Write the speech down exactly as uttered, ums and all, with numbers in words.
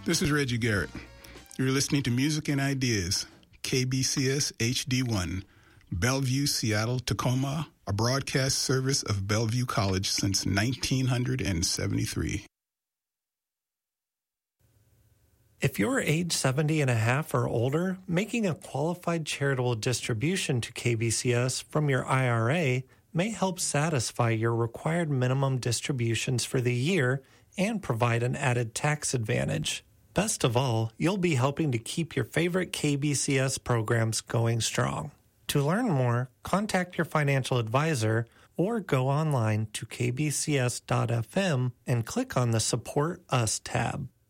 This is Reggie Garrett. You're listening to Music and Ideas, K B C S H D one, Bellevue, Seattle, Tacoma, a broadcast service of Bellevue College since nineteen seventy-three. If you're age seventy and a half or older, making a qualified charitable distribution to K B C S from your I R A may help satisfy your required minimum distributions for the year and provide an added tax advantage. Best of all, you'll be helping to keep your favorite K B C S programs going strong. To learn more, contact your financial advisor or go online to k b c s dot f m and click on the Support Us tab.